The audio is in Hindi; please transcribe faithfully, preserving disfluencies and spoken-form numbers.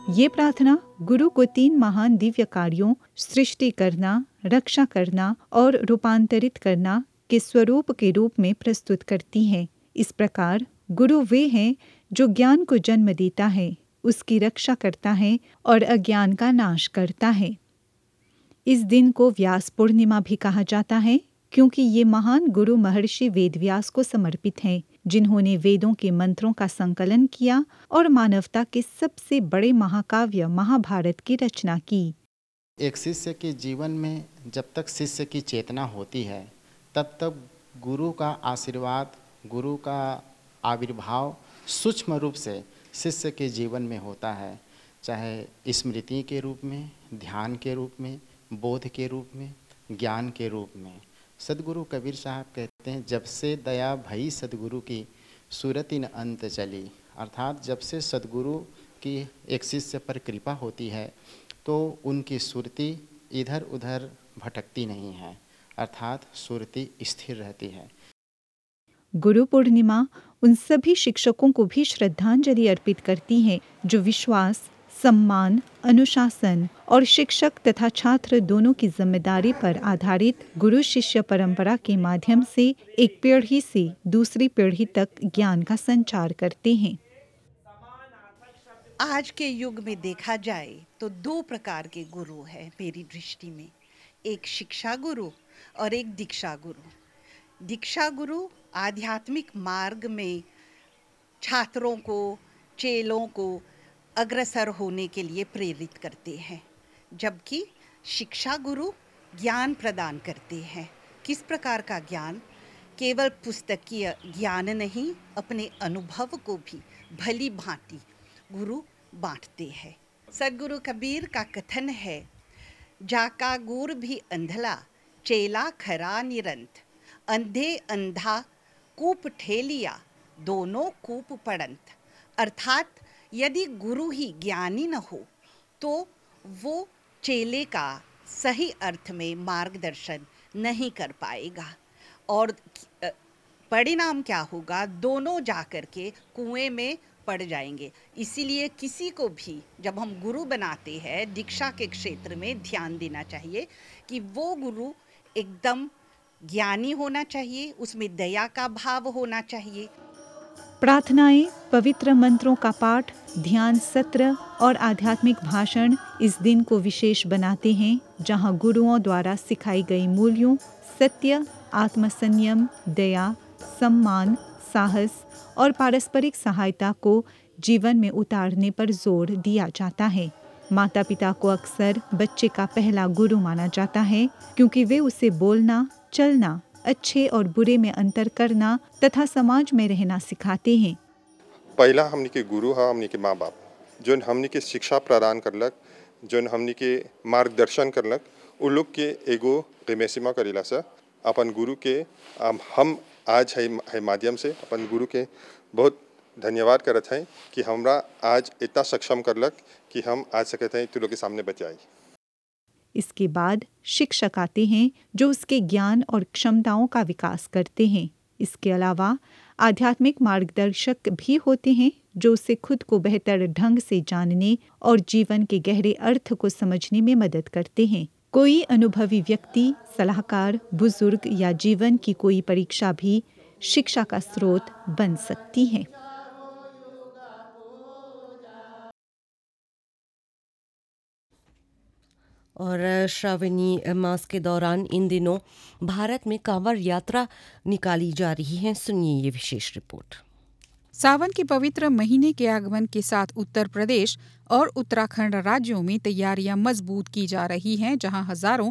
ये प्रार्थना गुरु को तीन महान दिव्य कार्यों सृष्टि करना, रक्षा करना और रूपांतरित करना के स्वरूप के रूप में प्रस्तुत करती है। इस प्रकार गुरु वे हैं जो ज्ञान को जन्म देता है, उसकी रक्षा करता है और अज्ञान का नाश करता है। इस दिन को व्यास पूर्णिमा भी कहा जाता है क्योंकि ये महान गुरु महर्षि वेदव्यास को समर्पित हैं, जिन्होंने वेदों के मंत्रों का संकलन किया और मानवता के सबसे बड़े महाकाव्य महाभारत की रचना की। एक शिष्य के जीवन में जब तक शिष्य की चेतना होती है तब तक गुरु का आशीर्वाद, गुरु का आविर्भाव सूक्ष्म रूप से शिष्य के जीवन में होता है, चाहे स्मृति के रूप में, ध्यान के रूप में, बोध के रूप में, ज्ञान के रूप में। सदगुरु कबीर साहब कहते हैं, जब से दया भई सदगुरु की सूरति न अंत चली, अर्थात जब से सदगुरु की एक शिष्य पर कृपा होती है तो उनकी सुरति इधर उधर भटकती नहीं है, अर्थात सुरति स्थिर रहती है। गुरु पूर्णिमा उन सभी शिक्षकों को भी श्रद्धांजलि अर्पित करती है जो विश्वास, सम्मान, अनुशासन और शिक्षक तथा छात्र दोनों की जिम्मेदारी पर आधारित गुरु शिष्य परंपरा के माध्यम से एक पीढ़ी से दूसरी पीढ़ी तक ज्ञान का संचार करते हैं। आज के युग में देखा जाए तो दो प्रकार के गुरु हैं मेरी दृष्टि में, एक शिक्षा गुरु और एक दीक्षा गुरु। दीक्षा गुरु आध्यात्मिक मार्ग में छात्रों को, चेलों को अग्रसर होने के लिए प्रेरित करते हैं, जबकि शिक्षा गुरु ज्ञान प्रदान करते हैं। किस प्रकार का ज्ञान? केवल पुस्तकीय ज्ञान नहीं, अपने अनुभव को भी भली भांति गुरु बांटते हैं। सदगुरु कबीर का कथन है, जाका गुर भी अंधला, चेला खरा निरंत, अंधे अंधा कूप ठेलिया, दोनों कूप पड़ंत। अर्थात यदि गुरु ही ज्ञानी न हो तो वो चेले का सही अर्थ में मार्गदर्शन नहीं कर पाएगा और परिणाम क्या होगा? दोनों जाकर के कुएं में पड़ जाएंगे। इसीलिए किसी को भी जब हम गुरु बनाते हैं, दीक्षा के क्षेत्र में ध्यान देना चाहिए कि वो गुरु एकदम ज्ञानी होना चाहिए, उसमें दया का भाव होना चाहिए। प्रार्थनाएं, पवित्र मंत्रों का पाठ, ध्यान सत्र और आध्यात्मिक भाषण इस दिन को विशेष बनाते हैं, जहां गुरुओं द्वारा सिखाई गई मूल्यों सत्य, आत्मसंयम, दया, सम्मान, साहस और पारस्परिक सहायता को जीवन में उतारने पर जोर दिया जाता है। माता पिता को अक्सर बच्चे का पहला गुरु माना जाता है क्योंकि वे उसे बोलना, चलना, अच्छे और बुरे में अंतर करना तथा समाज में रहना सिखाते हैं। पहला हमनी के गुरु है हमनी के माँ बाप, जो हमनी के शिक्षा प्रदान करलक, जो हमनी के मार्गदर्शन करलक, उ लोग के एगो क़िमेसीमा करेला से अपन गुरु के हम आज है, है माध्यम से अपन गुरु के बहुत धन्यवाद करत हैं कि हमरा आज इतना सक्षम करलक कि हम आज सकते हैं तू लोग के सामने बचाई। इसके बाद शिक्षक आते हैं जो उसके ज्ञान और क्षमताओं का विकास करते हैं। इसके अलावा आध्यात्मिक मार्गदर्शक भी होते हैं जो उसे खुद को बेहतर ढंग से जानने और जीवन के गहरे अर्थ को समझने में मदद करते हैं। कोई अनुभवी व्यक्ति, सलाहकार, बुजुर्ग या जीवन की कोई परीक्षा भी शिक्षा का स्रोत बन सकती है। और श्रावणी मास के दौरान इन दिनों भारत में कांवड़ यात्रा निकाली जा रही है। सुनिए ये विशेष रिपोर्ट। सावन के पवित्र महीने के आगमन के साथ उत्तर प्रदेश और उत्तराखंड राज्यों में तैयारियां मजबूत की जा रही हैं, जहां हजारों